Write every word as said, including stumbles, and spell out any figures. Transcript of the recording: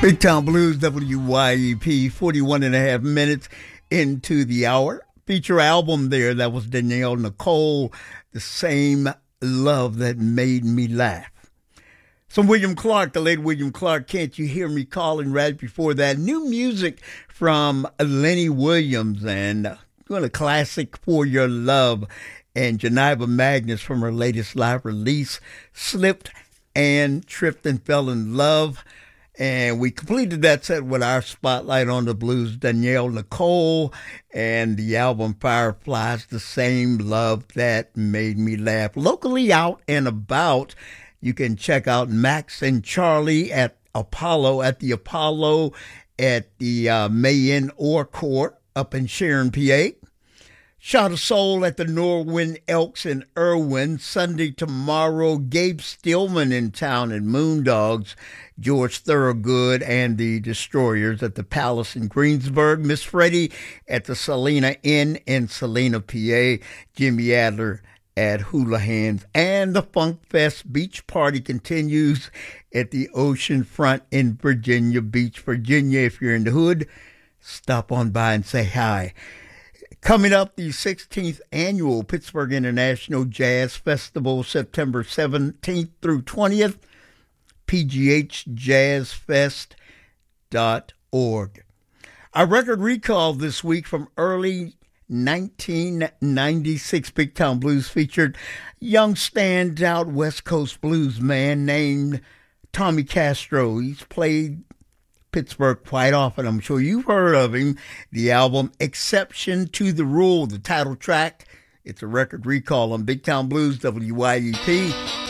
Big Town Blues, W Y E P, forty-one and a half minutes into the hour. Feature album there, that was Danielle Nicole, The Same Love That Made Me Laugh. Some William Clark, the late William Clark, Can't You Hear Me Calling, right before that. New music from Lenny Williams and doing a classic, For Your Love, and Janiva Magnus from her latest live release, Slipped and Tripped and Fell in Love. And we completed that set with our Spotlight on the Blues, Danielle Nicole, and the album Fireflies, The Same Love That Made Me Laugh. Locally out and about, you can check out Max and Charlie at Apollo, at the Apollo at the uh, Mayen Ore Court up in Sharon, P A. Shot of Soul at the Norwin Elks in Irwin. Sunday tomorrow, Gabe Stillman in town at Moondogs. George Thorogood and the Destroyers at the Palace in Greensburg. Miss Freddie at the Salina Inn in Salina, P A. Jimmy Adler at Hula Hands. And the Funk Fest Beach Party continues at the Ocean Front in Virginia Beach, Virginia. If you're in the hood, stop on by and say hi. Coming up, the sixteenth Annual Pittsburgh International Jazz Festival, September seventeenth through twentieth, p g h jazz fest dot org. Our record recall this week from early nineteen ninety-six, Big Town Blues featured young standout West Coast blues man named Tommy Castro. He's played Pittsburgh quite often. I'm sure you've heard of him. The album Exception to the Rule, the title track. It's a record recall on Big Town Blues, W Y E P.